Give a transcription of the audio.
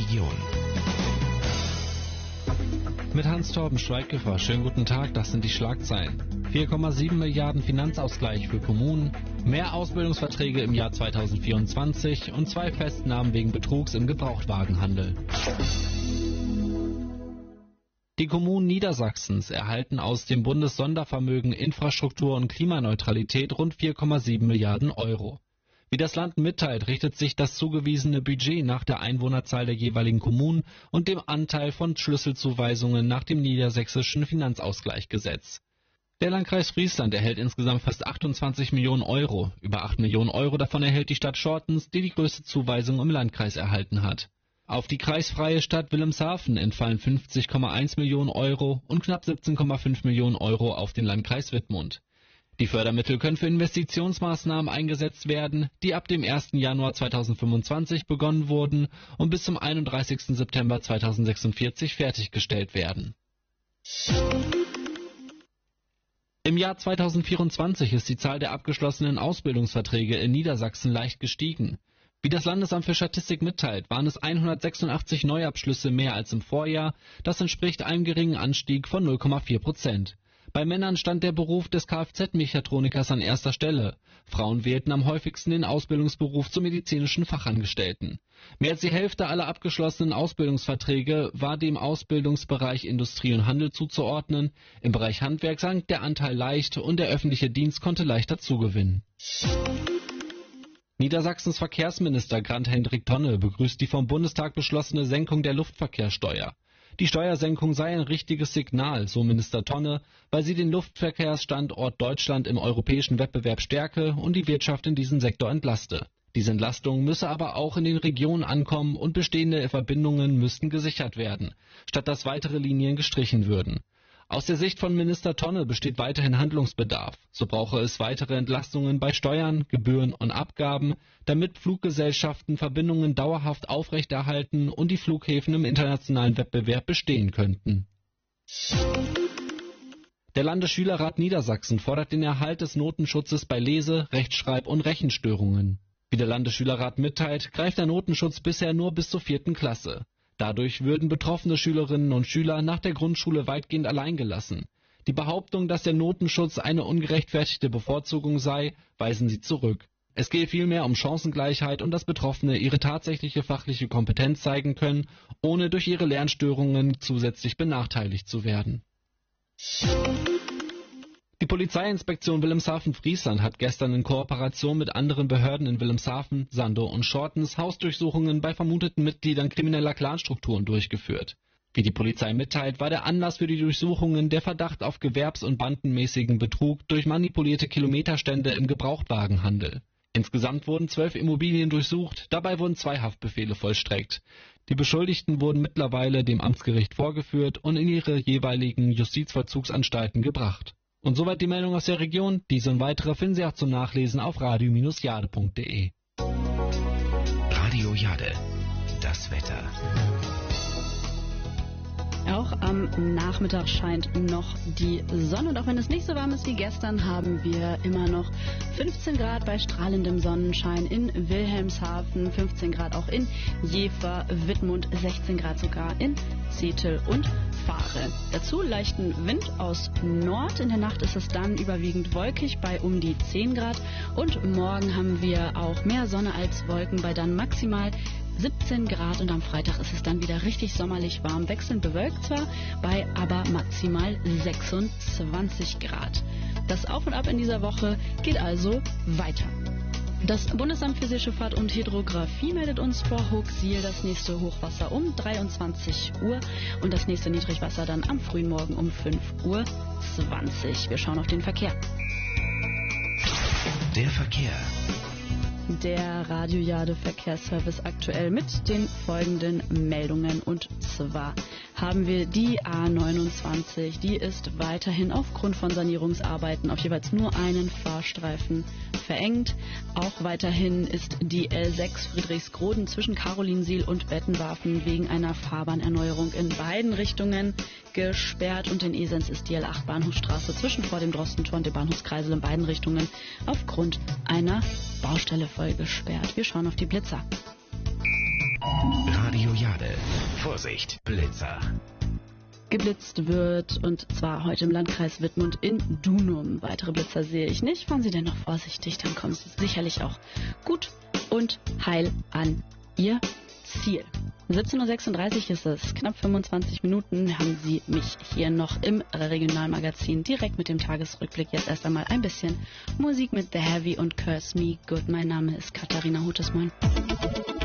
Region. Mit Hans-Torben Schweighofer. Schönen guten Tag, das sind die Schlagzeilen. 4,7 Milliarden Finanzausgleich für Kommunen, mehr Ausbildungsverträge im Jahr 2024 und 2 Festnahmen wegen Betrugs im Gebrauchtwagenhandel. Die Kommunen Niedersachsens erhalten aus dem Bundessondervermögen Infrastruktur und Klimaneutralität rund 4,7 Milliarden Euro. Wie das Land mitteilt, richtet sich das zugewiesene Budget nach der Einwohnerzahl der jeweiligen Kommunen und dem Anteil von Schlüsselzuweisungen nach dem niedersächsischen Finanzausgleichsgesetz. Der Landkreis Friesland erhält insgesamt fast 28 Millionen Euro. Über 8 Millionen Euro davon erhält die Stadt Schortens, die die größte Zuweisung im Landkreis erhalten hat. Auf die kreisfreie Stadt Wilhelmshaven entfallen 50,1 Millionen Euro und knapp 17,5 Millionen Euro auf den Landkreis Wittmund. Die Fördermittel können für Investitionsmaßnahmen eingesetzt werden, die ab dem 1. Januar 2025 begonnen wurden und bis zum 31. September 2046 fertiggestellt werden. Im Jahr 2024 ist die Zahl der abgeschlossenen Ausbildungsverträge in Niedersachsen leicht gestiegen. Wie das Landesamt für Statistik mitteilt, waren es 186 Neuabschlüsse mehr als im Vorjahr. Das entspricht einem geringen Anstieg von 0,4%. Bei Männern stand der Beruf des Kfz-Mechatronikers an erster Stelle. Frauen wählten am häufigsten den Ausbildungsberuf zum medizinischen Fachangestellten. Mehr als die Hälfte aller abgeschlossenen Ausbildungsverträge war dem Ausbildungsbereich Industrie und Handel zuzuordnen. Im Bereich Handwerk sank der Anteil leicht und der öffentliche Dienst konnte leicht dazugewinnen. Niedersachsens Verkehrsminister Grant-Hendrik Tonne begrüßt die vom Bundestag beschlossene Senkung der Luftverkehrssteuer. Die Steuersenkung sei ein richtiges Signal, so Minister Tonne, weil sie den Luftverkehrsstandort Deutschland im europäischen Wettbewerb stärke und die Wirtschaft in diesem Sektor entlaste. Diese Entlastung müsse aber auch in den Regionen ankommen und bestehende Verbindungen müssten gesichert werden, statt dass weitere Linien gestrichen würden. Aus der Sicht von Minister Tonne besteht weiterhin Handlungsbedarf. So brauche es weitere Entlastungen bei Steuern, Gebühren und Abgaben, damit Fluggesellschaften Verbindungen dauerhaft aufrechterhalten und die Flughäfen im internationalen Wettbewerb bestehen könnten. Der Landesschülerrat Niedersachsen fordert den Erhalt des Notenschutzes bei Lese-, Rechtschreib- und Rechenstörungen. Wie der Landesschülerrat mitteilt, greift der Notenschutz bisher nur bis zur 4. Klasse. Dadurch würden betroffene Schülerinnen und Schüler nach der Grundschule weitgehend alleingelassen. Die Behauptung, dass der Notenschutz eine ungerechtfertigte Bevorzugung sei, weisen sie zurück. Es gehe vielmehr um Chancengleichheit und dass Betroffene ihre tatsächliche fachliche Kompetenz zeigen können, ohne durch ihre Lernstörungen zusätzlich benachteiligt zu werden. Die Polizeiinspektion Wilhelmshaven-Friesland hat gestern in Kooperation mit anderen Behörden in Wilhelmshaven, Sandow und Schortens Hausdurchsuchungen bei vermuteten Mitgliedern krimineller Clanstrukturen durchgeführt. Wie die Polizei mitteilt, war der Anlass für die Durchsuchungen der Verdacht auf gewerbs- und bandenmäßigen Betrug durch manipulierte Kilometerstände im Gebrauchtwagenhandel. Insgesamt wurden 12 Immobilien durchsucht, dabei wurden 2 Haftbefehle vollstreckt. Die Beschuldigten wurden mittlerweile dem Amtsgericht vorgeführt und in ihre jeweiligen Justizvollzugsanstalten gebracht. Und soweit die Meldung aus der Region. Diese und weitere finden Sie auch zum Nachlesen auf radio-jade.de. Radio Jade, das Wetter. Auch am Nachmittag scheint noch die Sonne und auch wenn es nicht so warm ist wie gestern, haben wir immer noch 15 Grad bei strahlendem Sonnenschein in Wilhelmshaven, 15 Grad auch in Jever, Wittmund, 16 Grad sogar in Zetel und Fahre. Dazu leichten Wind aus Nord. In der Nacht ist es dann überwiegend wolkig bei um die 10 Grad und morgen haben wir auch mehr Sonne als Wolken bei dann maximal 17 Grad und am Freitag ist es dann wieder richtig sommerlich warm, wechselnd bewölkt zwar, bei aber maximal 26 Grad. Das Auf und Ab in dieser Woche geht also weiter. Das Bundesamt für Seeschifffahrt und Hydrographie meldet uns vor Hochsiel das nächste Hochwasser um 23 Uhr und das nächste Niedrigwasser dann am frühen Morgen um 5:20 Uhr. Wir schauen auf den Verkehr. Der Verkehr. Der Radio Jade Verkehrsservice aktuell mit den folgenden Meldungen. Und zwar haben wir die A29, die ist weiterhin aufgrund von Sanierungsarbeiten auf jeweils nur einen Fahrstreifen verengt. Auch weiterhin ist die L6 Friedrichsgroden zwischen Carolinsiel und Bettenwaffen wegen einer Fahrbahnerneuerung in beiden Richtungen gesperrt und in Esens ist die L8 Bahnhofstraße zwischen vor dem Drostentor und dem Bahnhofskreisel in beiden Richtungen aufgrund einer Baustelle voll gesperrt. Wir schauen auf die Blitzer. Radio Jade. Vorsicht, Blitzer. Geblitzt wird, und zwar heute im Landkreis Wittmund in Dunum. Weitere Blitzer sehe ich nicht. Fahren Sie dennoch vorsichtig, dann kommen Sie sicherlich auch gut und heil an Ihr Ziel. 17:36 Uhr ist es, knapp 25 Minuten haben Sie mich hier noch im Regionalmagazin direkt mit dem Tagesrückblick. Jetzt erst einmal ein bisschen Musik mit The Heavy und Curse Me Good. Mein Name ist Katharina Hutes. Moin.